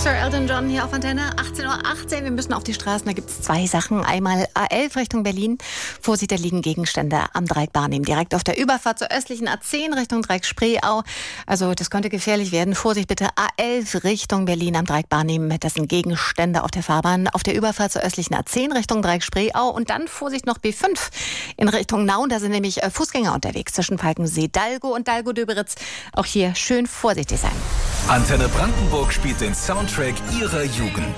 Sir Elton John hier auf Antenne. 18:18 Uhr. Wir müssen auf die Straßen. Da gibt es zwei Sachen. Einmal A11 Richtung Berlin. Vorsicht, da liegen Gegenstände am Dreieck Barnim. Direkt auf der Überfahrt zur östlichen A10 Richtung Dreieck Spreeau. Also das könnte gefährlich werden. Vorsicht bitte. A11 Richtung Berlin am Dreieck Barnim. Das sind Gegenstände auf der Fahrbahn. Auf der Überfahrt zur östlichen A10 Richtung Dreieck Spreeau. Und dann Vorsicht noch B5 in Richtung Nauen. Da sind nämlich Fußgänger unterwegs zwischen Falkensee, Dalgo und Dalgo-Döberitz. Auch hier schön vorsichtig sein. Antenne Brandenburg spielt den Soundtrack Ihrer Jugend.